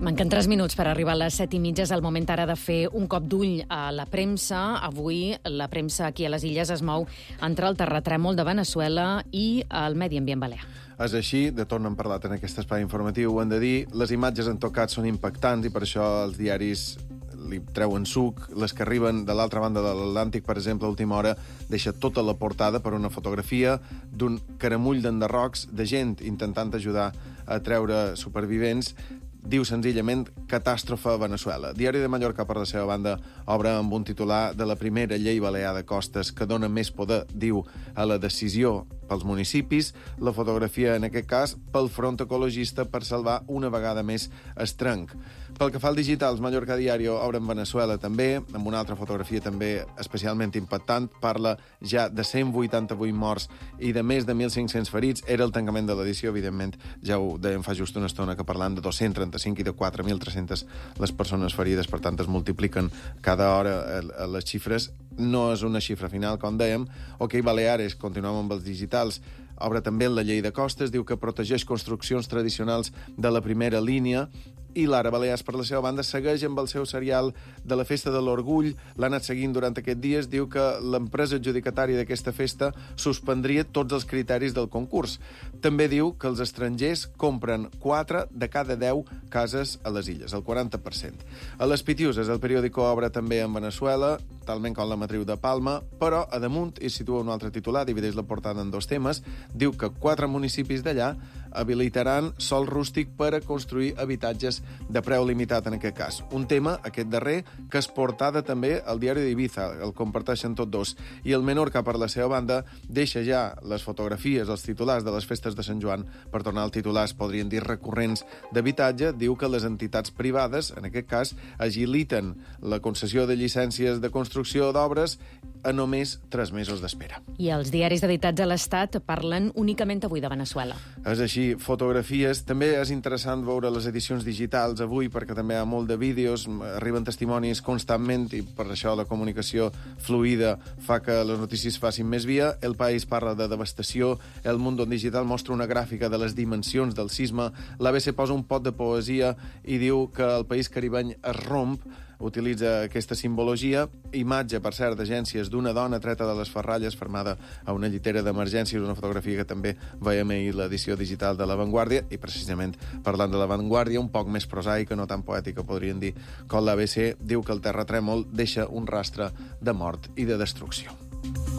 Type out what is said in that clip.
Manquen 3 minuts per arribar a les 7:30. És el moment ara de fer un cop d'ull a la premsa. Avui la premsa aquí a les Illes es mou entre el terratrèmol de Veneçuela i el medi ambient balear. És així, de torn hem parlat en aquest espai informatiu, ho hem de dir, les imatges en tot cas són impactants i per això els diaris li treuen suc. Les que arriben de l'altra banda de l'Atlàntic, per exemple, a última hora, deixa tota la portada per una fotografia d'un caramull d'enderrocs de gent intentant ajudar a treure supervivents. Diu senzillament catàstrofe a Veneçuela. Diari de Mallorca, per la seva banda, obre amb un titular de la primera llei balear de costes que dona més poder, diu, a la decisió pels municipis. La fotografia, en aquest cas, pel front ecologista per salvar una vegada més Estrenc. Pel que fa al digital, el Mallorca Diario obre en Veneçuela també, amb una altra fotografia també especialment impactant. Parla ja de 188 morts i de més de 1.500 ferits. Era el tancament de l'edició, evidentment, ja ho dèiem fa just una estona, que parlant de 235 i de 4.300 les persones ferides, per tant es multipliquen cada hora les xifres. No és una xifra final, com dèiem. OK, Baleares, continuem amb els digitals, obre també la llei de costes, diu que protegeix construccions tradicionals de la primera línia, i l'Ara Balears, per la seva banda, segueix amb el seu serial de la Festa de l'Orgull. L'ha anat seguint durant aquests dies. Diu que l'empresa adjudicatària d'aquesta festa suspendria tots els criteris del concurs. També diu que els estrangers compren 4 de cada 10 cases a les illes, el 40%. A les Pitiuses, el periòdico obre també en Veneçuela, talment com la matriu de Palma, però a damunt hi situa un altre titular, divideix la portada en 2 temes. Diu que 4 municipis d'allà habilitaran sòl rústic per a construir habitatges de preu limitat, en aquest cas. Un tema, aquest darrer, que es portada també al diari d'Ibiza, el comparteixen tots dos. I el Menorca, per la seva banda, deixa ja les fotografies, els titulars de les festes de Sant Joan, per tornar al titulars, podrien dir, recurrents d'habitatge. Diu que les entitats privades, en aquest cas, agiliten la concessió de llicències de construcció d'obres a només 3 mesos d'espera. I els diaris editats a l'Estat parlen únicament avui de Veneçuela. És així, fotografies. També és interessant veure les edicions digitals avui, perquè també hi ha molt de vídeos, arriben testimonis constantment, i per això la comunicació fluida fa que les notícies facin més via. El País parla de devastació, El Mundo Digital mostra una gràfica de les dimensions del sisme, l'ABC posa un pot de poesia i diu que el país caribeny es romp, utilitza aquesta simbologia. Imatge, per cert, d'agències d'una dona treta de les ferralles, fermada a una llitera d'emergència, una fotografia que també veiem ahir l'edició digital de La Vanguardia, i precisament parlant de La Vanguardia, un poc més prosaica, no tan poètica, podríem dir, com l'ABC, diu que el terratrèmol deixa un rastre de mort i de destrucció.